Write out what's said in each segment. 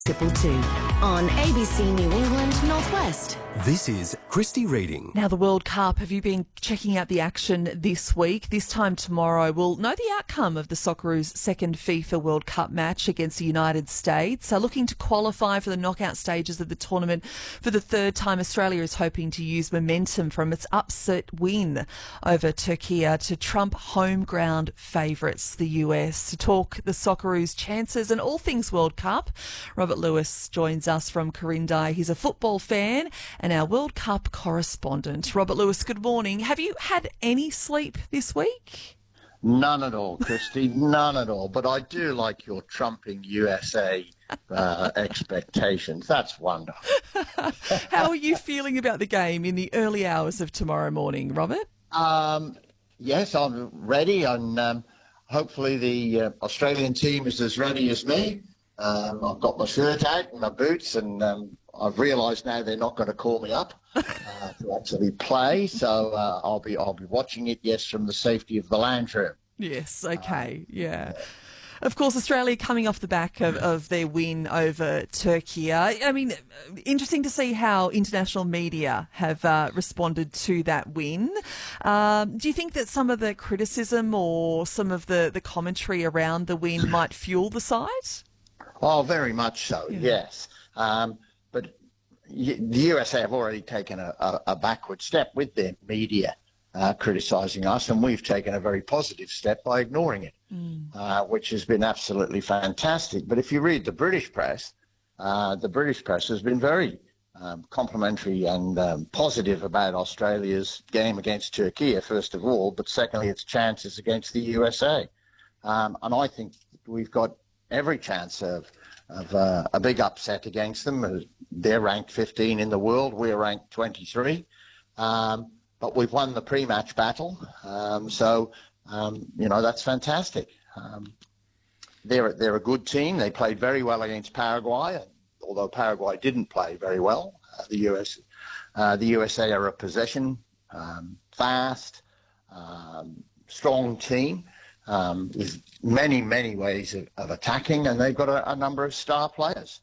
222 on ABC New England Northwest. This is Christy Reading. Now, the World Cup, have you been checking out the action this week? This time tomorrow, we'll know the outcome of the Socceroos' second FIFA World Cup match against the United States. Looking to qualify for the knockout stages of the tournament for the third time, Australia is hoping to use momentum from its upset win over Turkey to trump home ground favourites, the US. To talk the Socceroos' chances and all things World Cup, Robert Lewis joins us from Quirindi. He's a football fan and our World Cup correspondent. Robert Lewis, good morning. Have you had any sleep this week? None at all, Christy, none at all. But I do like your trumping USA expectations. That's wonderful. How are you feeling about the game in the early hours of tomorrow morning, Robert? Yes, I'm ready, and hopefully the Australian team is as ready as me. I've got my shirt out and my boots, and I've realised now they're not going to call me up to actually play. So I'll be watching it, yes, from the safety of the lounge room. Yes, okay, yeah. Of course, Australia coming off the back of their win over Turkey. I mean, interesting to see how international media have responded to that win. Do you think that some of the criticism or some of the commentary around the win might fuel the side? Oh, very much so, yes. But the USA have already taken a backward step with their media criticising us, and we've taken a very positive step by ignoring it, which has been absolutely fantastic. But if you read the British press has been very complimentary and positive about Australia's game against Turkey, first of all, but secondly, its chances against the USA. And I think we've got every chance of a big upset against them. They're ranked 15 in the world. We're ranked 23. But we've won the pre-match battle. So that's fantastic. They're a good team. They played very well against Paraguay, although Paraguay didn't play very well. The USA are a possession, fast, strong team. With many ways of attacking, and they've got a number of star players.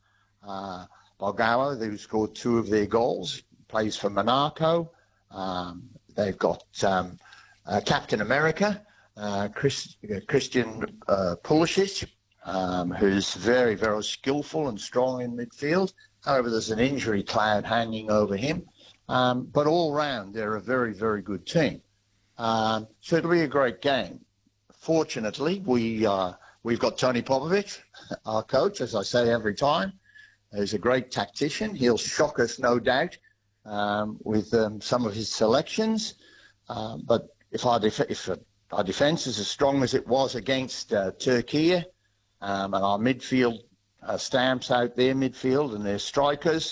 Balgao, who scored 2 of their goals, plays for Monaco. They've got Captain America, Christian Pulisic, who's very, very skillful and strong in midfield. However, there's an injury cloud hanging over him. But all round, they're a very, very good team. So it'll be a great game. Fortunately, we've got Tony Popovic, our coach, as I say every time. He's a great tactician. He'll shock us, no doubt, with some of his selections. But if our defence is as strong as it was against Turkey, and our midfield stamps out their midfield and their strikers,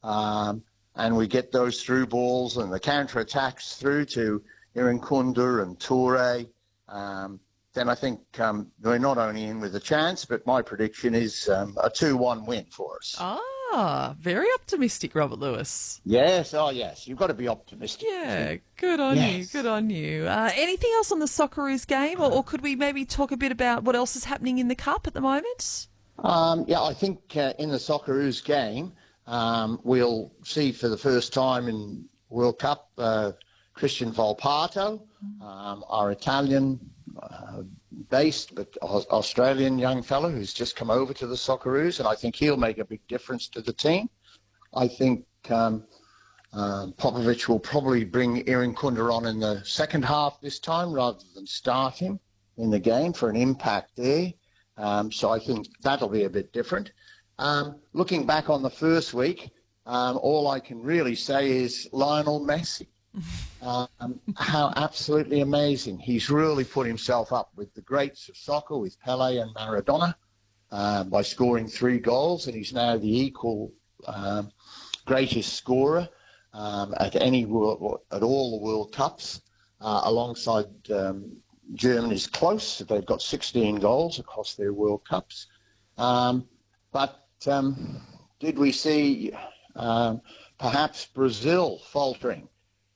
and we get those through balls and the counter-attacks through to Irinkunda and Toure, then I think we're not only in with a chance, but my prediction is a 2-1 win for us. Very optimistic, Robert Lewis. Yes, yes. You've got to be optimistic. Yeah, good on you, good on you. Anything else on the Socceroos game, or could we maybe talk a bit about what else is happening in the Cup at the moment? I think in the Socceroos game, we'll see for the first time in World Cup Christian Volpato, our Italian based but Australian young fellow who's just come over to the Socceroos, and I think he'll make a big difference to the team. I think Popovic will probably bring Irinkunda on in the second half this time rather than start him in the game for an impact there. So I think that'll be a bit different. Looking back on the first week, all I can really say is Lionel Messi. How absolutely amazing. He's really put himself up with the greats of soccer, with Pele and Maradona, by scoring 3 goals, and he's now the equal greatest scorer at all the World Cups, alongside Germany's close. They've got 16 goals across their World Cups. But did we see perhaps Brazil faltering